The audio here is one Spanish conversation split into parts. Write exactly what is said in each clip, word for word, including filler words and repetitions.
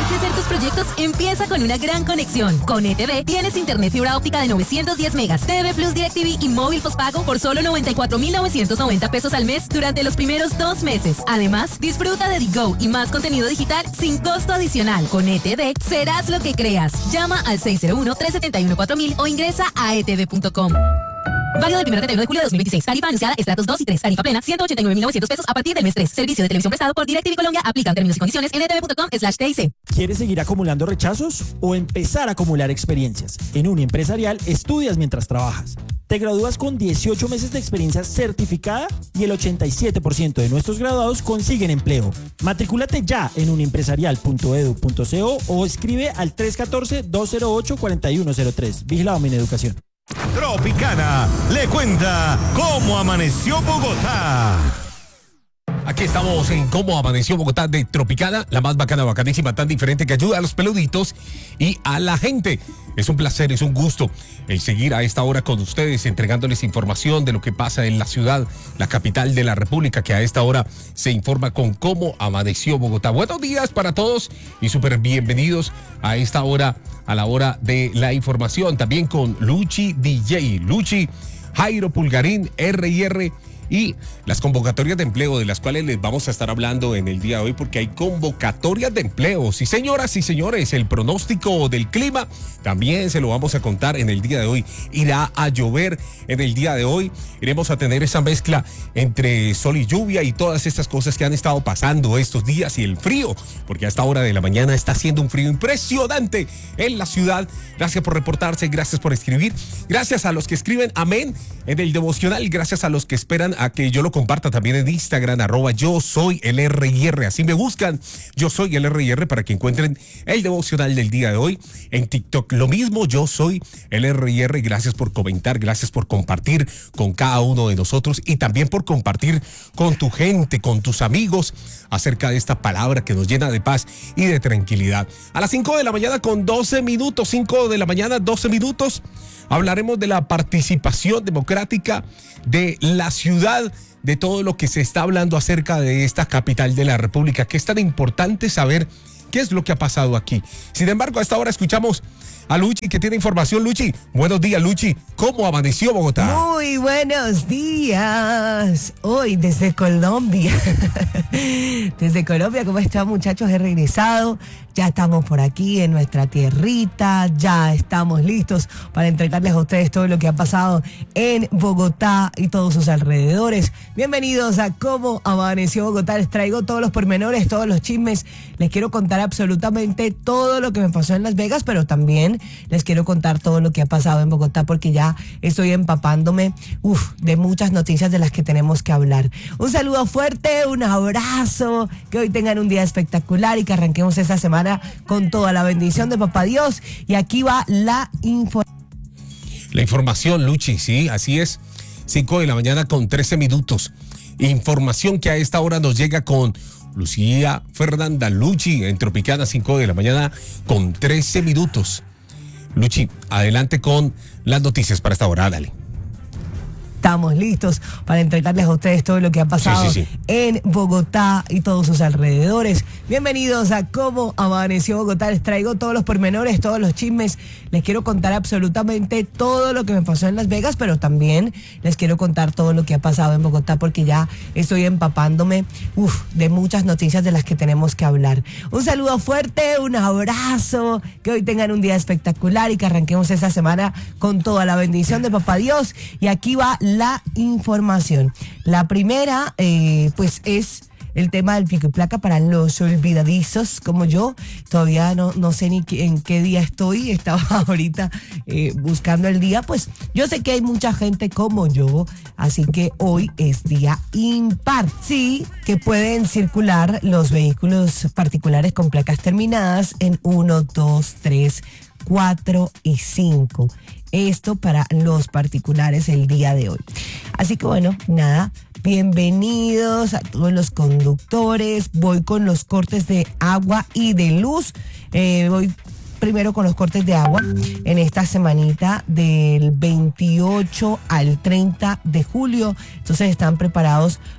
crecer tus proyectos empieza con una gran conexión. Con E T V tienes internet fibra óptica de novecientos diez megas, T V Plus DirecTV y móvil postpago por solo noventa y cuatro mil novecientos noventa pesos al mes durante los primeros dos meses. Además, disfruta de Digo y más contenido digital sin costo adicional. Con E T V serás lo que creas. Llama al seis cero uno, tres siete uno, cuatro mil o ingresa a e t v punto com. Válido del primero de treinta y uno de julio de dos mil veintiséis. Tarifa anunciada estratos dos y tres. Tarifa plena ciento ochenta y nueve mil novecientos pesos a partir del mes tres. Servicio de televisión prestado por DirecTV Colombia. Aplican términos y condiciones en e t v punto com slash t i c. ¿Quieres seguir acumulando rechazos o empezar a acumular experiencias? En Uniempresarial estudias mientras trabajas. Te gradúas con dieciocho meses de experiencia certificada y el ochenta y siete por ciento de nuestros graduados consiguen empleo. Matricúlate ya en uniempresarial punto edu punto co o escribe al tres uno cuatro, dos cero ocho, cuatro uno cero tres. Vigilado Mineducación. Tropicana le cuenta cómo amaneció Bogotá. Aquí estamos en Cómo Amaneció Bogotá de Tropicana, la más bacana, bacanísima, tan diferente que ayuda a los peluditos y a la gente. Es un placer, es un gusto el seguir a esta hora con ustedes, entregándoles información de lo que pasa en la ciudad, la capital de la República, que a esta hora se informa con Cómo Amaneció Bogotá. Buenos días para todos y súper bienvenidos a esta hora, a la hora de la información. También con Luchi D J, Luchi, Jairo Pulgarín, R y R. Y las convocatorias de empleo de las cuales les vamos a estar hablando en el día de hoy, porque hay convocatorias de empleo. Sí, señoras y señores, el pronóstico del clima también se lo vamos a contar en el día de hoy. Irá a llover en el día de hoy. Iremos a tener esa mezcla entre sol y lluvia y todas estas cosas que han estado pasando estos días y el frío, porque a esta hora de la mañana está haciendo un frío impresionante en la ciudad. Gracias por reportarse, gracias por escribir, gracias a los que escriben amén en el devocional, gracias a los que esperan a que yo lo comparta también en Instagram, arroba yo soy el R y R. Así me buscan, yo soy el R y R, para que encuentren el devocional del día de hoy. En TikTok lo mismo, yo soy el R y R. Gracias por comentar, gracias por compartir con cada uno de nosotros y también por compartir con tu gente, con tus amigos acerca de esta palabra que nos llena de paz y de tranquilidad. A las cinco de la mañana con doce minutos, cinco de la mañana, doce minutos, hablaremos de la participación democrática de la ciudad, de todo lo que se está hablando acerca de esta capital de la República, que es tan importante saber qué es lo que ha pasado aquí. Sin embargo, a esta hora escuchamos a Luchi, que tiene información. Luchi, buenos días, Luchi. ¿Cómo amaneció Bogotá? Muy buenos días. Hoy desde Colombia. Desde Colombia, ¿cómo están, muchachos? He regresado. Ya estamos por aquí en nuestra tierrita. Ya estamos listos para entregarles a ustedes todo lo que ha pasado en Bogotá y todos sus alrededores. Bienvenidos a Cómo Amaneció Bogotá. Les traigo todos los pormenores, todos los chismes. Les quiero contar absolutamente todo lo que me pasó en Las Vegas, pero también les quiero contar todo lo que ha pasado en Bogotá, porque ya estoy empapándome uf, de muchas noticias de las que tenemos que hablar. Un saludo fuerte, un abrazo, que hoy tengan un día espectacular y que arranquemos esta semana con toda la bendición de Papá Dios. Y aquí va la información. La información, Luchi, sí, así es. cinco de la mañana con trece minutos. Información que a esta hora nos llega con Lucía Fernanda. Luchi, en Tropicana, cinco de la mañana con trece minutos. Luchi, adelante con las noticias para esta hora, dale. Estamos listos para entregarles a ustedes todo lo que ha pasado sí, sí, sí. en Bogotá y todos sus alrededores. Bienvenidos a Cómo Amaneció Bogotá. Les traigo todos los pormenores, todos los chismes. Les quiero contar absolutamente todo lo que me pasó en Las Vegas, pero también les quiero contar todo lo que ha pasado en Bogotá, porque ya estoy empapándome uf, de muchas noticias de las que tenemos que hablar. Un saludo fuerte, un abrazo, que hoy tengan un día espectacular y que arranquemos esta semana con toda la bendición de Papá Dios. Y aquí va la información. La primera, eh, pues es el tema del pico y placa para los olvidadizos como yo. Todavía no, no sé ni qué, en qué día estoy. Estaba ahorita eh, buscando el día. Pues yo sé que hay mucha gente como yo, así que hoy es día impar. Sí, que pueden circular los vehículos particulares con placas terminadas en uno, dos, tres, cuatro y cinco. Esto para los particulares el día de hoy. Así que bueno, nada, bienvenidos a todos los conductores. Voy con los cortes de agua y de luz. Eh, voy primero con los cortes de agua en esta semanita del veintiocho al treinta de julio. Entonces están preparados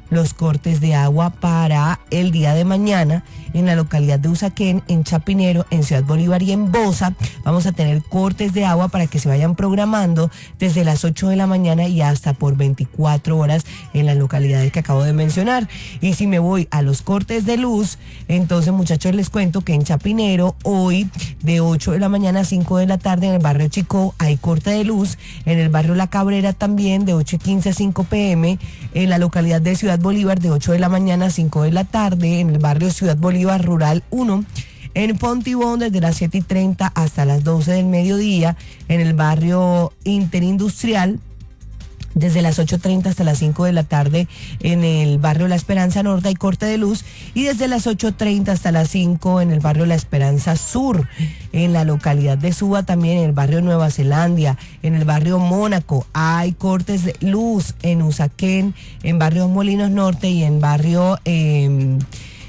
los cortes de agua para el día de mañana en la localidad de Usaquén, en Chapinero, en Ciudad Bolívar y en Bosa. Vamos a tener cortes de agua para que se vayan programando desde las ocho de la mañana y hasta por veinticuatro horas en las localidades que acabo de mencionar. Y si me voy a los cortes de luz, entonces, muchachos, les cuento que en Chapinero hoy de ocho de la mañana a cinco de la tarde en el barrio Chicó hay corte de luz. En el barrio La Cabrera también de ocho y quince a cinco pe eme. En la localidad de Ciudad Bolívar de ocho de la mañana a cinco de la tarde. En el barrio Ciudad Bolívar Rural uno. En Fontibón desde las siete y treinta hasta las doce del mediodía. En el barrio Interindustrial desde las ocho y treinta hasta las cinco de la tarde. En el barrio La Esperanza Norte hay corte de luz, y desde las ocho y treinta hasta las cinco en el barrio La Esperanza Sur. En la localidad de Suba también, en el barrio Nueva Zelanda, en el barrio Mónaco hay cortes de luz. En Usaquén, en barrio Molinos Norte y en barrio eh,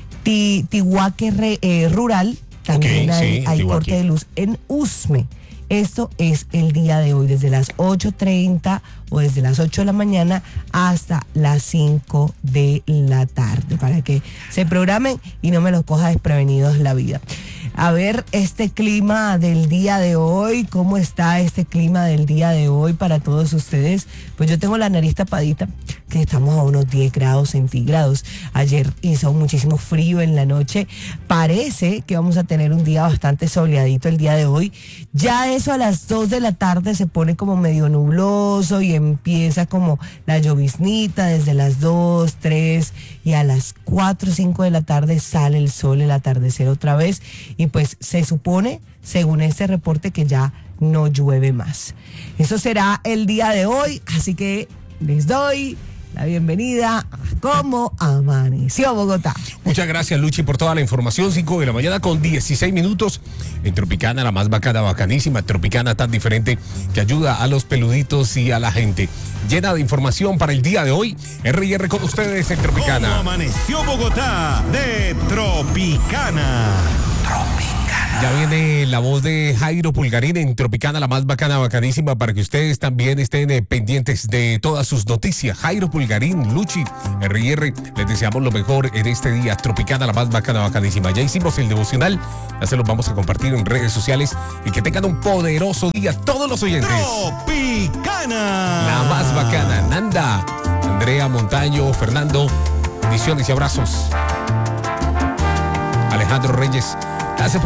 Tihuaque eh, Rural también okay, hay, sí, hay corte de luz. En Usme, esto es el día de hoy, desde las ocho y treinta o desde las ocho de la mañana hasta las cinco de la tarde, para que se programen y no me los coja desprevenidos la vida. A ver, este clima del día de hoy, ¿cómo está este clima del día de hoy para todos ustedes? Pues yo tengo la nariz tapadita, que estamos a unos diez grados centígrados. Ayer hizo muchísimo frío en la noche. Parece que vamos a tener un día bastante soleadito el día de hoy. Ya eso a las dos de la tarde se pone como medio nubloso y empieza como la lloviznita desde las dos, tres, y a las cuatro, cinco de la tarde sale el sol, el atardecer otra vez, y pues se supone, según este reporte, que ya no llueve más. Eso será el día de hoy, así que les doy la bienvenida a Cómo Amaneció Bogotá. Muchas gracias, Luchi, por toda la información. cinco de la mañana con dieciséis minutos en Tropicana, la más bacana, bacanísima. Tropicana tan diferente que ayuda a los peluditos y a la gente. Llena de información para el día de hoy. R y R con ustedes en Tropicana. ¿Cómo amaneció Bogotá? De Tropicana. Tropicana. Ya viene la voz de Jairo Pulgarín en Tropicana, la más bacana, bacanísima, para que ustedes también estén eh, pendientes de todas sus noticias. Jairo Pulgarín, Luchi, R y R, les deseamos lo mejor en este día. Tropicana, la más bacana, bacanísima. Ya hicimos el devocional, ya se los vamos a compartir en redes sociales, y que tengan un poderoso día todos los oyentes. Tropicana. La más bacana, Nanda, Andrea Montaño, Fernando, bendiciones y abrazos. Alejandro Reyes, gracias por